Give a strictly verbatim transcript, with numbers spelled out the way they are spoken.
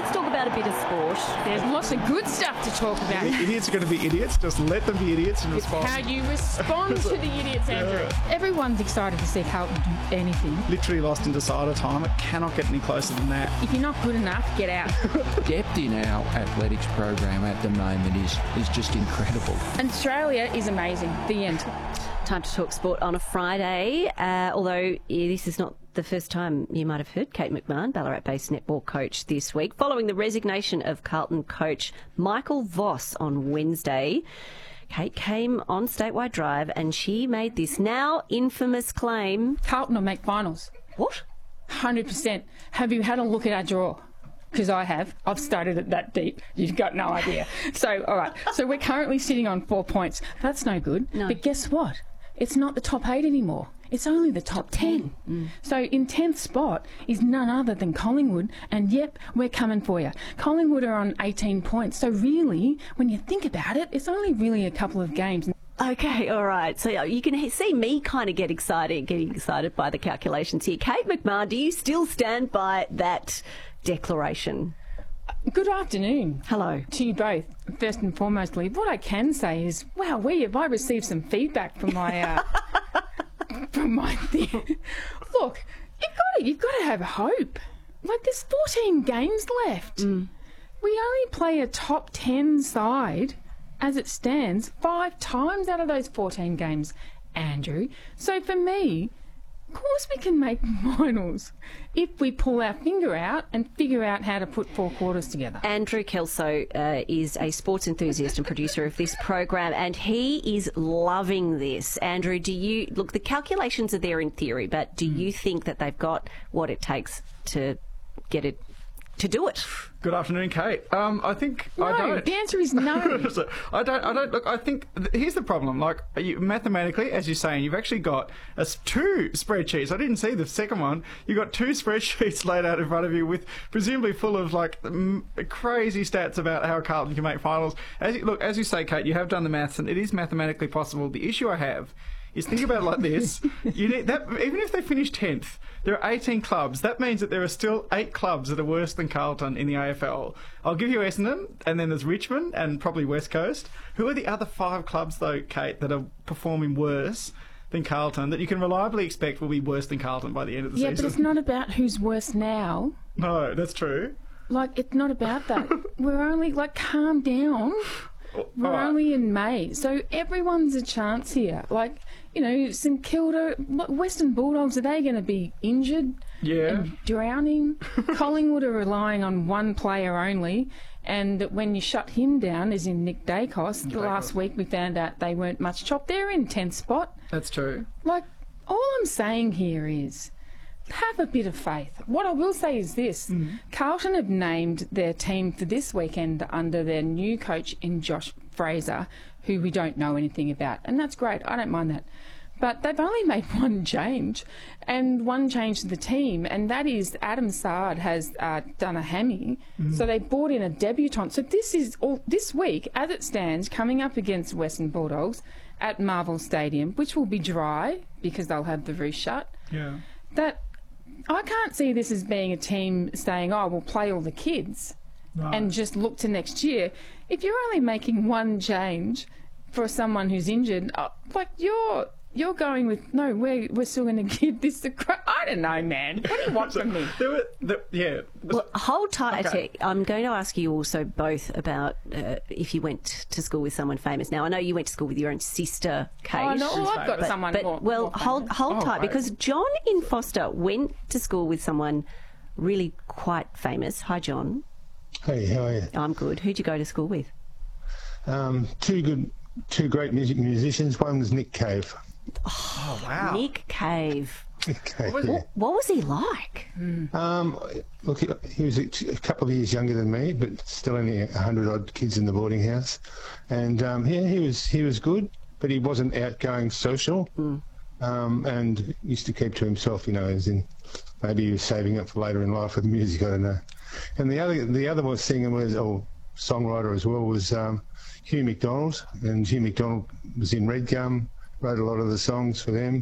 let's talk about a bit of sport. There's lots of good stuff to talk about. Idiots are going to be idiots. Just let them be idiots and It's respond. how you respond to the idiots, Andrew. Yeah. Everyone's excited to see Carlton do anything. Literally lost in decider time. It cannot get any closer than that. If you're not good enough, get out. Depth in our athletics program at the moment is, is just incredible. And Australia is amazing. The end. Time to talk sport on a Friday, uh, although yeah, this is not the first time you might have heard Kate McMahon, Ballarat-based netball coach, this week, following the resignation of Carlton coach Michael Voss on Wednesday. Kate came on Statewide Drive and she made this now infamous claim. Carlton will make finals. What? one hundred percent. Have you had a look at our draw? Because I have. I've studied it that deep. You've got no idea. So, all right. So we're currently sitting on four points. That's no good. No. But guess what? It's not the top eight anymore. It's only the top ten. Mm. So in tenth spot is none other than Collingwood. And yep, we're coming for you. Collingwood are on eighteen points. So really, when you think about it, it's only really a couple of games. Okay, all right. So you can see me kind of get excited, getting excited by the calculations here. Kate McMahon, do you still stand by that declaration? Good afternoon. Hello. To you both. First and foremostly, what I can say is, wow, we have I received some feedback from my uh, from my thing. Look, you've got to you've got to have hope. Like there's fourteen games left. Mm. We only play a top ten side, as it stands, five times out of those fourteen games, Andrew. So for me, of course we can make finals if we pull our finger out and figure out how to put four quarters together. Andrew Kelso uh, is a sports enthusiast and producer of this program, and he is loving this. Andrew, do you look? The calculations are there in theory, but do mm. you think that they've got what it takes to get it to do it? Good afternoon, Kate. Um, I think no, I don't. The answer is no. I don't. I don't. Look, I think th- here's the problem. Like you, mathematically, as you're saying, you've actually got a, two spreadsheets. I didn't see the second one. You've got two spreadsheets laid out in front of you with presumably full of like m- crazy stats about how Carlton can make finals. As you, look, as you say, Kate, you have done the maths, and it is mathematically possible. The issue I have is think about it like this. You need that, even if they finish tenth, there are eighteen clubs. That means that there are still eight clubs that are worse than Carlton in the A F L. I'll give you Essendon, and then there's Richmond and probably West Coast. Who are the other five clubs, though, Kate, that are performing worse than Carlton, that you can reliably expect will be worse than Carlton by the end of the yeah, season? Yeah, but it's not about who's worse now. No, that's true. Like, it's not about that. We're only, like, calm down. We're right. only in May, so everyone's a chance here. Like, you know, St Kilda, Western Bulldogs, are they going to be injured yeah. and drowning? Collingwood are relying on one player only, and when you shut him down, as in Nick Dacos, Dacos. last week we found out they weren't much chopped. They're in tenth spot. That's true. Like, all I'm saying here is, have a bit of faith. What I will say is this. Mm. Carlton have named their team for this weekend under their new coach in Josh Fraser, who we don't know anything about. And that's great. I don't mind that. But they've only made one change, and one change to the team, and that is Adam Saad has uh, done a hammy. Mm. So they brought in a debutant. So this is all this week, as it stands, coming up against Western Bulldogs at Marvel Stadium, which will be dry because they'll have the roof shut. Yeah. That I can't see this as being a team saying, oh, we'll play all the kids right. and just look to next year. If you're only making one change for someone who's injured, uh, like you're you're going with, no, we're, we're still going to give this a crack. I don't know, man. What do you want from me? There were, there, yeah. Well, hold tight. Okay. I'm going to ask you also both about uh, if you went to school with someone famous. Now, I know you went to school with your own sister, Kate. Oh, no, well, I've got but, someone but, more Well, more hold, hold oh, tight, right. because John in Foster went to school with someone really quite famous. Hi, John. Hey, how are you? I'm good. Who'd you go to school with? Um, two good, two great music musicians. One was Nick Cave. Oh, wow. Nick Cave. Nick Cave, what, yeah. what was he like? Mm. Um, look, he, he was a, a couple of years younger than me, but still only a hundred odd kids in the boarding house. And um, yeah, he was he was good, but he wasn't outgoing social, mm. um, and used to keep to himself. You know, as in maybe he was saving it for later in life with music. I don't know. And the other the other was singer was or songwriter as well was um, Hugh McDonald, and Hugh McDonald was in Red Gum. Wrote a lot of the songs for them.